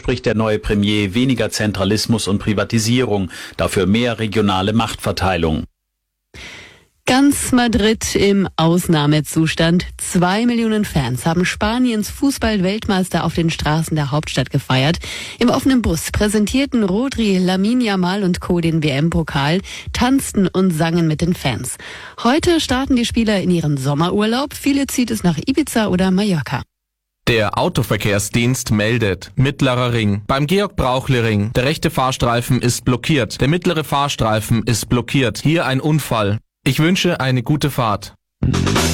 verspricht der neue Premier weniger Zentralismus und Privatisierung, dafür mehr regionale Machtverteilung. Ganz Madrid im Ausnahmezustand. 2 Millionen Fans haben Spaniens Fußball-Weltmeister auf den Straßen der Hauptstadt gefeiert. Im offenen Bus präsentierten Rodri, Lamine Yamal und Co. den WM-Pokal, tanzten und sangen mit den Fans. Heute starten die Spieler in ihren Sommerurlaub. Viele zieht es nach Ibiza oder Mallorca. Der Autoverkehrsdienst meldet. Mittlerer Ring. Beim Georg-Brauchle-Ring. Der rechte Fahrstreifen ist blockiert. Der mittlere Fahrstreifen ist blockiert. Hier ein Unfall. Ich wünsche eine gute Fahrt.